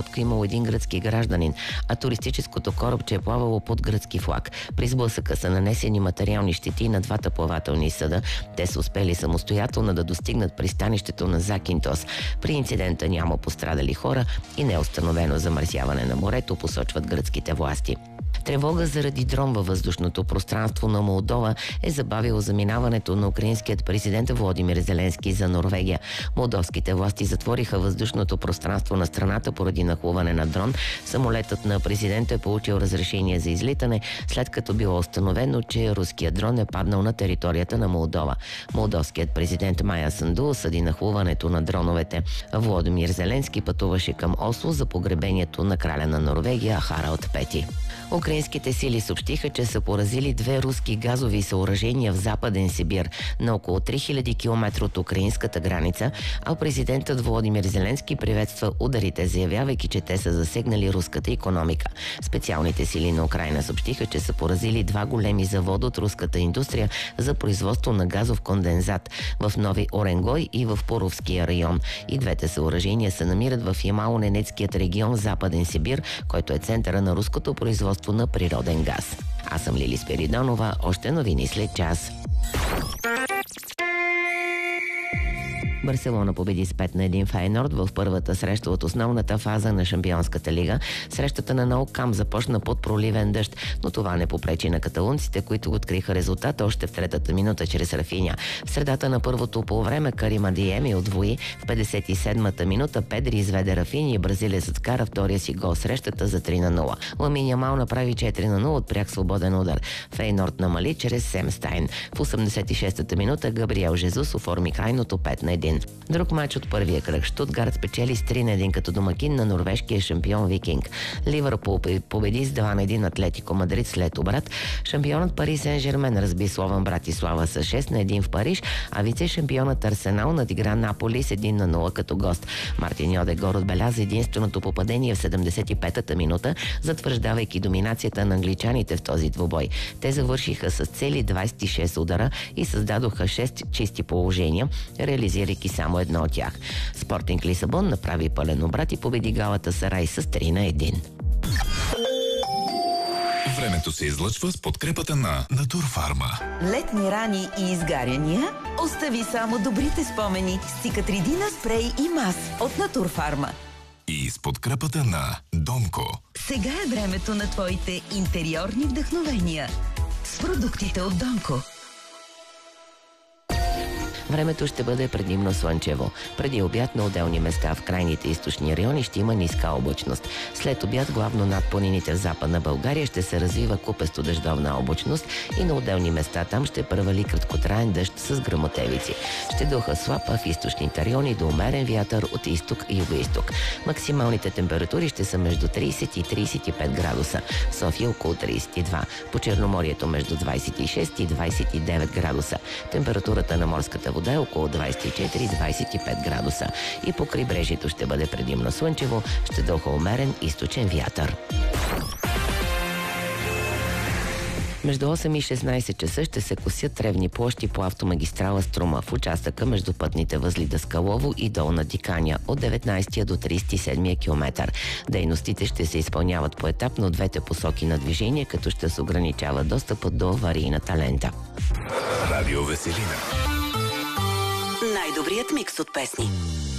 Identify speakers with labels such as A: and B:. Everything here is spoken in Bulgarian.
A: лодка имало един гръцки гражданин, а туристическото корабче е плавало под гръцки флаг. При сблъсъка са нанесени материални щети на двата плавателни съда. Те са успели самостоятелно да достигнат пристанището на Закинтос. При инцидента няма пострадали хора и не е установено замърсяване на морето, посочват гръцките власти. Тревога заради дрон във въздушното пространство на Молдова е забавило заминаването на украинският президент Володимир Зеленски за Норвегия. Молдовските власти затвориха въздушното пространство на страната поради нахлуване на дрон. Самолетът на президента е получил разрешение за излитане, след като било установено, че руският дрон е паднал на територията на Молдова. Молдовският президент Майя Санду осъди нахлуването на дроновете. Володимир Зеленски пътуваше към Осло за погребението на краля на Норвегия Харалд V. Украинските сили съобщиха, че са поразили 2 руски газови съоръжения в Западен Сибир на около 3000 км от украинската граница, а президентът Володимир Зеленски приветства ударите, заявявайки, че те са засегнали руската икономика. Специалните сили на Украйна съобщиха, че са поразили 2 големи завода от руската индустрия за производство на газов кондензат в Нови Оренгой и в Поровския район. И двете съоръжения се намират в Ямало-Ненецкият регион Западен Сибир, който е центъра на руското производство на природен газ. Аз съм Лили Спиридонова. Още новини след час. Барселона победи с 5-1 Фейнорд в първата среща от основната фаза на Шампионската лига. Срещата на Nou Camp започна под проливен дъжд, но това не попречи на каталунците, които откриха резултата още в третата минута чрез Рафиня. В средата на първото полувреме Карим Адиеми отвои. В 57-та минута Педри изведе Рафиня и бразилецът вкара втория си гол срещата за 3-0. Ламин Ямал направи 4-0 от пряк свободен удар. Фейнорд намали чрез Семстайн. В 86-та минута Габриел Жезус оформи крайното 5-1. Друг матч от първия кръг. Штутгарт спечели с 3-1 като домакин на норвежкия шампион Викинг. Ливърпул победи с 2-1 Атлетико Мадрид след обрат. Шампионът Пари Сен-Жермен разби Слован Братислава с 6-1 в Париж, а вице-шампионът Арсенал надигра Наполи с 1-0 като гост. Мартин Йодегор отбеляза единственото попадение в 75-та минута, затвърждавайки доминацията на англичаните в този двубой. Те завършиха с цели 26 удара и създадоха 6 чисти положения, реализирайки само едно от тях. Спортинг Лисабон направи пълен обрат и победи Галатасарай с 3-1.
B: Времето се излъчва с подкрепата на Натурфарма.
C: Летни рани и изгаряния? Остави само добрите спомени с Цикатридина спрей и мас от Натурфарма.
B: И с подкрепата на Донко.
C: Сега е времето на твоите интериорни вдъхновения с продуктите от Донко.
A: Времето ще бъде предимно слънчево. Преди обяд на отделни места в крайните източни райони ще има ниска облачност. След обяд главно над планините в Западна България ще се развива купесто дъждовна облачност и на отделни места там ще превали краткотраен дъжд с гръмотевици. Ще духа слаб, а в източните райони до умерен вятър от изток и югоизток. Максималните температури ще са между 30 и 35 градуса. В София около 32. По Черноморието между 26 и 29 градуса. Температурата на морската вода е около 24-25 градуса. И по крайбрежието ще бъде предимно слънчево, ще духа умерен източен вятър. Между 8 и 16 часа ще се косят тревни площи по автомагистрала Струма в участъка между пътните възли Даскалово и Долна Диканя от 19 до 37 км. Дейностите ще се изпълняват поетапно от двете посоки на движение, като ще се ограничава достъпът до аварийната лента.
B: Радио Веселина.
C: Най-добрият микс от песни.